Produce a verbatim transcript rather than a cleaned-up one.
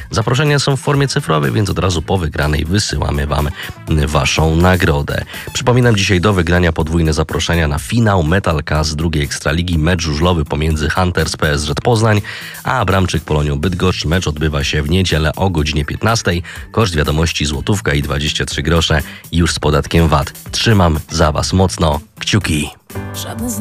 Zaproszenia są w formie cyfrowej, więc od razu po wygranej wysyłamy Wam Waszą nagrodę. Przypominam, dzisiaj do wygrania podwójne zaproszenia na finał Metalka z drugiej Ekstraligi, mecz żużlowy pomiędzy Hunters P S Z Poznań a Abramczyk Polonią Bydgoszcz. Mecz odbywa się w niedzielę o godzinie piętnastej. Koszt wiadomości złotówka i dwadzieścia trzy grosze już z podatkiem V A T. Trzymam za Was mocno kciuki.